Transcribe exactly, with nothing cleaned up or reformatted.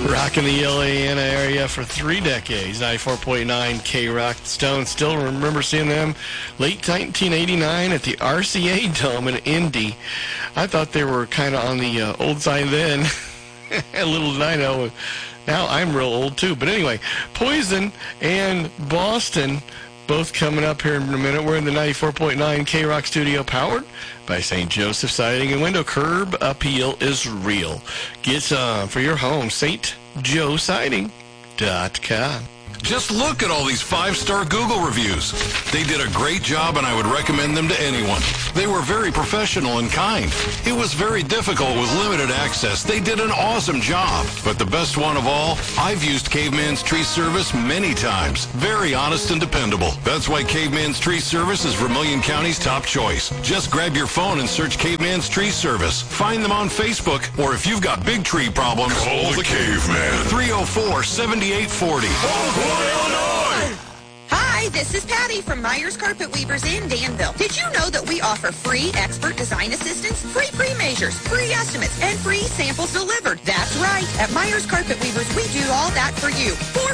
Rocking the L A N area for three decades. ninety-four point nine K-Rock. Stones still remember seeing them late nineteen eighty-nine at the R C A Dome in Indy. I thought they were kind of on the uh, old side then. Little did I know. Now I'm real old too. But anyway, Poison and Boston both coming up here in a minute. We're in the ninety-four point nine K-Rock studio, powered by Saint Joseph Siding and Window. Curb appeal is real. Get some for your home, Saint Joe Siding dot com. Just look at all these five-star Google reviews. They did a great job, and I would recommend them to anyone. They were very professional and kind. It was very difficult with limited access. They did an awesome job. But the best one of all, I've used Caveman's Tree Service many times. Very honest and dependable. That's why Caveman's Tree Service is Vermilion County's top choice. Just grab your phone and search Caveman's Tree Service. Find them on Facebook, or if you've got big tree problems, call the Caveman. three oh four, seven eight four oh. Illinois! Hi, this is Patty from Myers Carpet Weavers in Danville. Did you know that we offer free expert design assistance, free pre-measures, free estimates, and free samples delivered? That's right. At Myers Carpet Weavers, we do all that for you. For